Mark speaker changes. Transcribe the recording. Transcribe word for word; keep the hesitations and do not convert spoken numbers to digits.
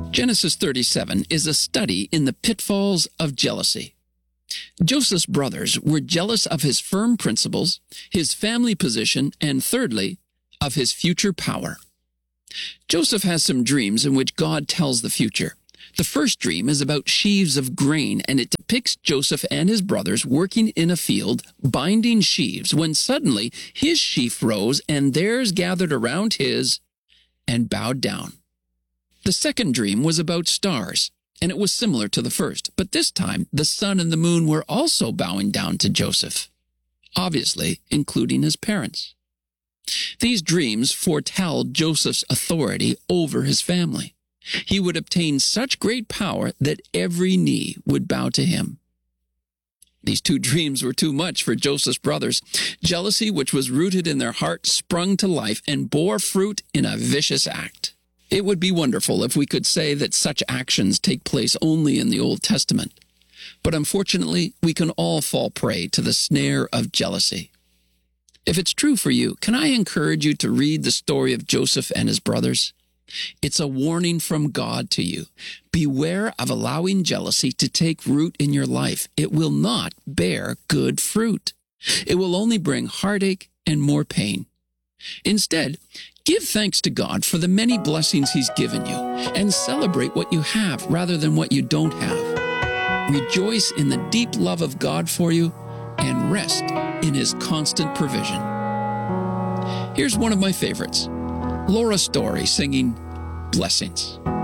Speaker 1: Genesis thirty-seven is a study in the pitfalls of jealousy. Joseph's brothers were jealous of his firm principles, his family position, and thirdly, of his future power. Joseph has some dreams in which God tells the future. The first dream is about sheaves of grain, and it depicts Joseph and his brothers working in a field, binding sheaves, when suddenly his sheaf rose and theirs gathered around his and bowed down. The second dream was about stars, and it was similar to the first, but this time the sun and the moon were also bowing down to Joseph, obviously including his parents. These dreams foretell Joseph's authority over his family. He would obtain such great power that every knee would bow to him. These two dreams were too much for Joseph's brothers. Jealousy, which was rooted in their heart, sprung to life and bore fruit in a vicious act. It would be wonderful if we could say that such actions take place only in the Old Testament. But unfortunately, we can all fall prey to the snare of jealousy. If it's true for you, can I encourage you to read the story of Joseph and his brothers? It's a warning from God to you. Beware of allowing jealousy to take root in your life. It will not bear good fruit. It will only bring heartache and more pain. Instead, give thanks to God for the many blessings He's given you and celebrate what you have rather than what you don't have. Rejoice in the deep love of God for you and rest in His constant provision. Here's one of my favorites, Laura Story singing Blessings.